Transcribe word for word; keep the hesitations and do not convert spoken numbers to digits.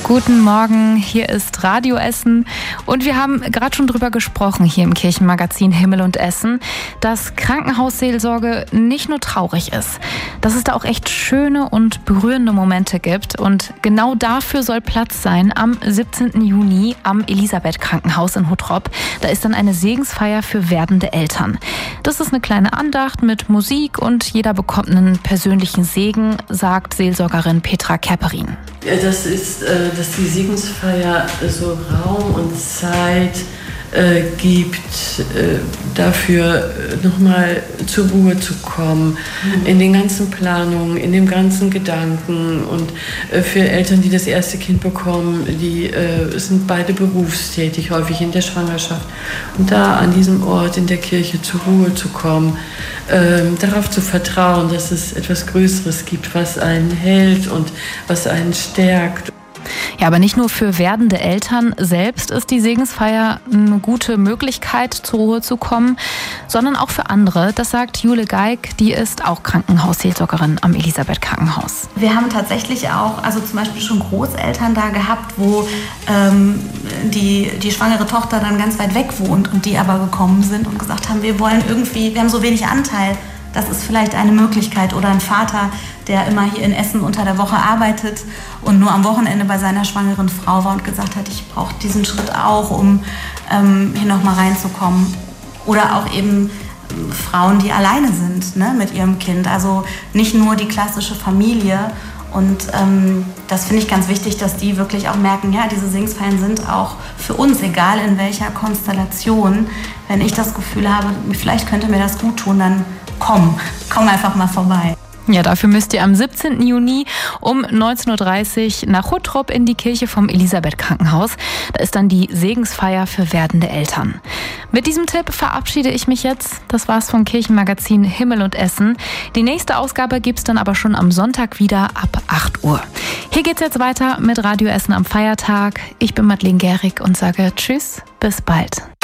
Guten Morgen, hier ist Radio Essen und wir haben gerade schon drüber gesprochen hier im Kirchenmagazin Himmel und Essen, dass Krankenhausseelsorge nicht nur traurig ist, dass es da auch echt schöne und berührende Momente gibt und genau dafür soll Platz sein am siebzehnten Juni am Elisabeth-Krankenhaus in Hottrop. Da ist dann eine Segensfeier für werdende Eltern. Das ist eine kleine Andacht mit Musik und jeder bekommt einen persönlichen Segen, sagt Seelsorgerin Petra Kerperin. Das ist, dass die Segensfeier so Raum und Zeit äh, gibt, äh, dafür nochmal zur Ruhe zu kommen, mhm. in den ganzen Planungen, in dem ganzen Gedanken. Und äh, für Eltern, die das erste Kind bekommen, die äh, sind beide berufstätig, häufig in der Schwangerschaft. Und da an diesem Ort in der Kirche zur Ruhe zu kommen, äh, darauf zu vertrauen, dass es etwas Größeres gibt, was einen hält und was einen stärkt. Ja, aber nicht nur für werdende Eltern selbst ist die Segensfeier eine gute Möglichkeit, zur Ruhe zu kommen, sondern auch für andere. Das sagt Jule Geig, die ist auch Krankenhausseelsorgerin am Elisabeth-Krankenhaus. Wir haben tatsächlich auch, also zum Beispiel schon Großeltern da gehabt, wo ähm, die, die schwangere Tochter dann ganz weit weg wohnt und die aber gekommen sind und gesagt haben, wir wollen irgendwie, wir haben so wenig Anteil. Das ist vielleicht eine Möglichkeit. Oder ein Vater, der immer hier in Essen unter der Woche arbeitet und nur am Wochenende bei seiner schwangeren Frau war und gesagt hat, ich brauche diesen Schritt auch, um ähm, hier nochmal reinzukommen. Oder auch eben ähm, Frauen, die alleine sind, ne, mit ihrem Kind. Also nicht nur die klassische Familie. Und ähm, das finde ich ganz wichtig, dass die wirklich auch merken, ja, diese Segensfeiern sind auch für uns, egal in welcher Konstellation. Wenn ich das Gefühl habe, vielleicht könnte mir das gut tun, dann komm, komm einfach mal vorbei. Ja, dafür müsst ihr am siebzehnten Juni um neunzehn Uhr dreißig nach Hottrop in die Kirche vom Elisabeth-Krankenhaus. Da ist dann die Segensfeier für werdende Eltern. Mit diesem Tipp verabschiede ich mich jetzt. Das war's vom Kirchenmagazin Himmel und Essen. Die nächste Ausgabe gibt's dann aber schon am Sonntag wieder ab acht Uhr. Hier geht's jetzt weiter mit Radio Essen am Feiertag. Ich bin Madeleine Gehrig und sage Tschüss, bis bald.